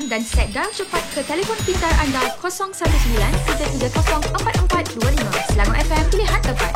dan set dial cepat ke telefon pintar anda 019-330-4425. Selangor FM, pilihan tepat.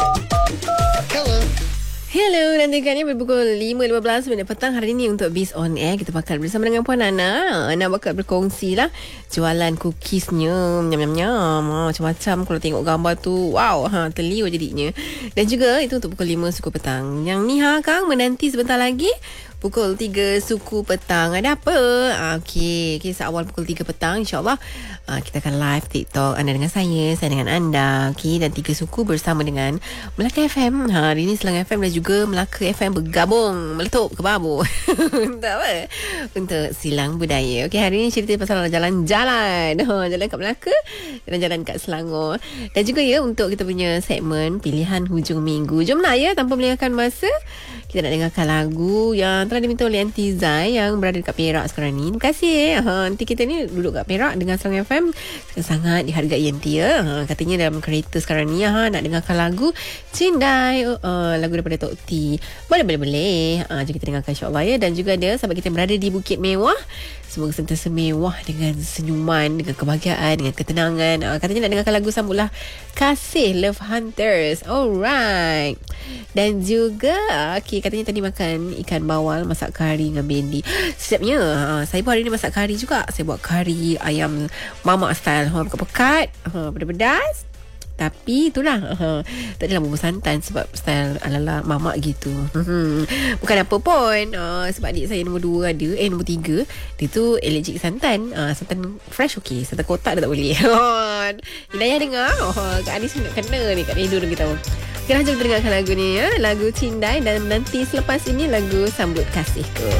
Hello, nantikannya berpukul 5.15 minit petang hari ini untuk Biz On Air. Kita bakal bersama dengan Puan Nana. Nak bakal berkongsi lah jualan cookiesnya. Nyam-nyam-nyam. Macam-macam kalau tengok gambar tu. Wow, terliur jadinya. Dan juga itu untuk pukul 5 suku petang. Yang ni Kang menanti sebentar lagi. Pukul 3 suku petang. Ada apa? Okey, seawal pukul 3 petang insyaAllah kita akan live TikTok. Anda dengan saya dengan anda. Okey, dan 3 suku bersama dengan Melaka FM. Hari ini Selangor FM dan juga Melaka FM bergabung, meletup ke babu. Untuk apa? Untuk silang budaya. Okey, hari ini cerita pasal jalan-jalan. Jalan kat Melaka dan jalan kat Selangor. Dan juga ya untuk kita punya segmen pilihan hujung minggu. Jomlah ya, tanpa melengahkan masa, kita nak dengarkan lagu yang telah diminta oleh Aunty Zai yang berada dekat Perak sekarang ni. Terima kasih. Aunty kita ni duduk kat Perak dengan Selangor FM. Sangat dihargai Aunty ya. Katanya dalam kereta sekarang ni nak dengarkan lagu Cindai, lagu daripada Tok T. Boleh. Jom kita dengarkan insyaAllah ya. Dan juga dia sahabat kita berada di Bukit Mewah. Semoga sentiasa mewah dengan senyuman, dengan kebahagiaan, dengan ketenangan. Katanya nak dengarkan lagu sambutlah Kasih Love Hunters. Alright. Dan juga katanya tadi makan ikan bawal masak kari dengan bendi. Sedapnya. Saya pun hari ni masak kari juga. Saya buat kari ayam mamak style. Pekat-pekat, pedas-pedas. Tapi itulah tak adalah bumbu santan sebab style ala-ala mamak gitu. Bukan apa pun, sebab adik saya nombor 2 ada, nombor 3 dia tu allergic santan. Santan fresh okey, santan kotak dia tak boleh. Inayah dengar. Kak Anis nak kena ni kat hidung kita. Kita jom dengarkan lagu ni ya. Lagu Cindai. Dan nanti selepas ini lagu Sambut Kasihku.